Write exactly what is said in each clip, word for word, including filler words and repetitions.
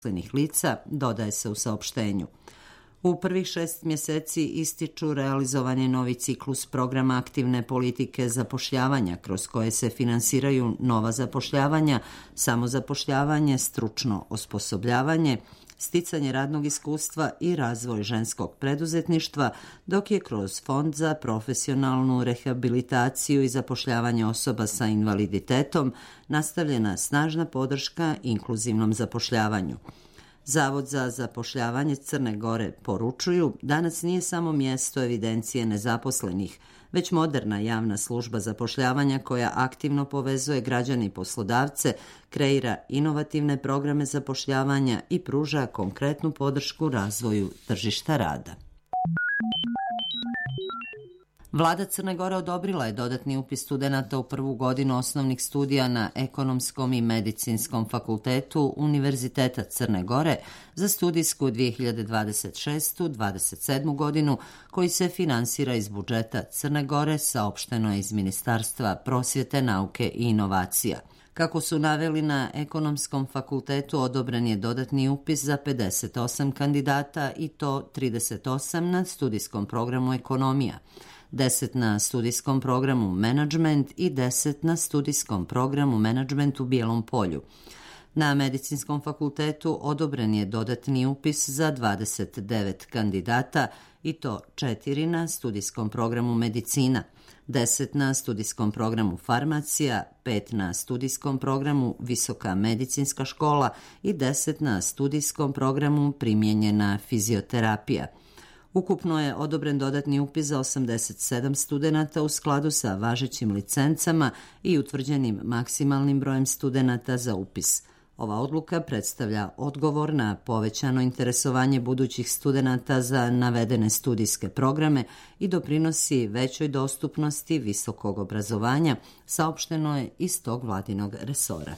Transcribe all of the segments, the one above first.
nezaposlenih lica, dodaje se u saopštenju. U prvih šest mjeseci ističu realizovanje novi ciklus programa aktivne politike zapošljavanja kroz koje se finansiraju nova zapošljavanja, samozapošljavanje, stručno osposobljavanje, sticanje radnog iskustva i razvoj ženskog preduzetništva, dok je kroz Fond za profesionalnu rehabilitaciju i zapošljavanje osoba sa invaliditetom nastavljena snažna podrška inkluzivnom zapošljavanju. Zavod za zapošljavanje Crne Gore poručuju, danas nije samo mjesto evidencije nezaposlenih, već moderna javna služba zapošljavanja koja aktivno povezuje građane i poslodavce, kreira inovativne programe zapošljavanja i pruža konkretnu podršku razvoju tržišta rada. Vlada Crne Gore odobrila je dodatni upis studenata u prvu godinu osnovnih studija na Ekonomskom i Medicinskom fakultetu Univerziteta Crne Gore za studijsku dvije hiljade dvadeset šeste dvadeset sedme godinu, koji se finansira iz budžeta Crne Gore, saopšteno je iz Ministarstva prosvjete, nauke i inovacija. Kako su naveli, na Ekonomskom fakultetu odobren je dodatni upis za pedeset osam kandidata i to trideset osam na studijskom programu ekonomija, deset na studijskom programu menadžment i deset na studijskom programu menadžment u Bijelom Polju. Na Medicinskom fakultetu odobren je dodatni upis za dvadeset devet kandidata i to četiri na studijskom programu medicina, deset na studijskom programu farmacija, pet na studijskom programu visoka medicinska škola i deset na studijskom programu primijenjena fizioterapija. Ukupno je odobren dodatni upis za osamdeset sedam studenata u skladu sa važećim licencama i utvrđenim maksimalnim brojem studenata za upis. Ova odluka predstavlja odgovor na povećano interesovanje budućih studenata za navedene studijske programe i doprinosi većoj dostupnosti visokog obrazovanja, saopšteno je iz tog vladinog resora.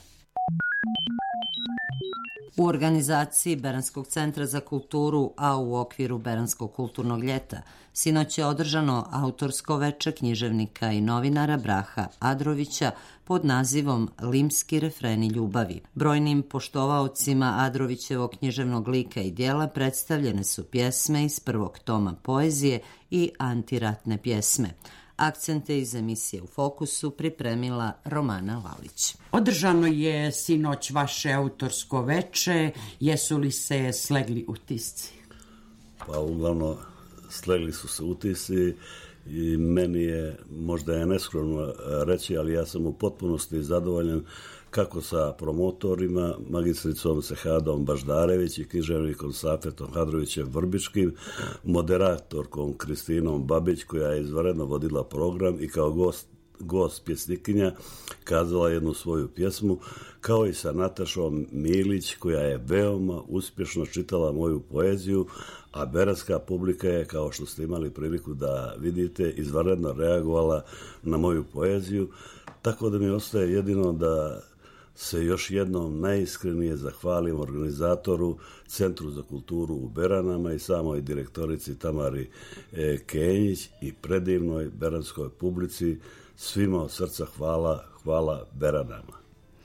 U organizaciji Beranskog centra za kulturu, a u okviru Beranskog kulturnog ljeta, sinoć je održano autorsko veče književnika i novinara Braha Adrovića pod nazivom Limski refreni ljubavi. Brojnim poštovaocima Adrovićevog književnog lika i dijela predstavljene su pjesme iz prvog toma poezije i antiratne pjesme. Akcente iz emisije U fokusu pripremila Romana Lalić. Održano je sinoć vaše autorsko veče. Jesu li se slegli utisci? Pa uglavnom slegli su se utisci i meni je, možda je neskromno reći, ali ja sam u potpunosti zadovoljan kako sa promotorima, magistricom Sehadom Baždarević i književnikom Safetom Hadrovićem Vrbičkim, moderatorkom Kristinom Babić, koja je izvanredno vodila program i kao gost, gost pjesnikinja kazala jednu svoju pjesmu, kao i sa Natašom Milić, koja je veoma uspješno čitala moju poeziju, a beranska publika je, kao što ste imali priliku da vidite, izvanredno reagovala na moju poeziju, tako da mi ostaje jedino da se još jednom najiskrenije zahvalim organizatoru Centru za kulturu u Beranama i samoj direktorici Tamari e, Kenjić i predivnoj beranskoj publici. Svima od srca hvala, hvala Beranama.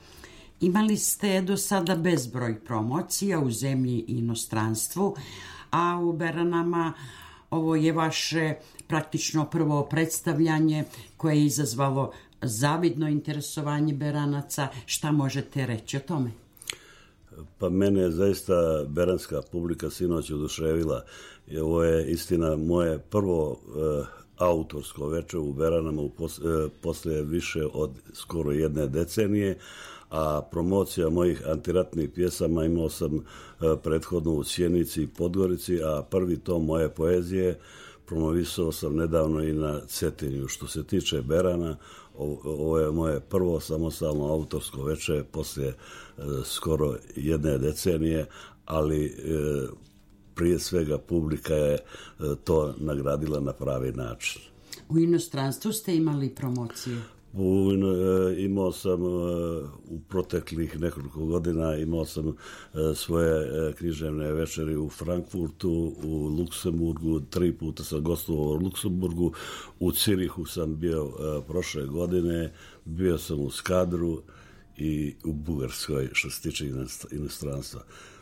Imali ste do sada bezbroj promocija u zemlji i inostranstvu, a u Beranama ovo je vaše praktično prvo predstavljanje koje je izazvalo zavidno interesovanje Beranaca. Šta možete reći o tome? Pa mene je zaista beranska publika sinoć oduševila. Ovo je istina moje prvo e, autorsko veče u Beranama u pos, e, poslije više od skoro jedne decenije, a promocija mojih antiratnih pjesama imao sam e, prethodno u Sjenici i Podgorici, a prvi tom moje poezije promovisao sam nedavno i na Cetinju. Što se tiče Berana, ovo je moje prvo samostalno autorsko veče poslije e, skoro jedne decenije, ali e, prije svega publika je e, to nagradila na pravi način. U inostranstvu ste imali promocije? U, imao sam u proteklih nekoliko godina imao sam svoje književne večeri u Frankfurtu, u Luksemburgu, tri puta sam gostovao u Luksemburgu, u Cirihu sam bio prošle godine, bio sam u Skadru i u Bugarskoj što se tiče inostranstva.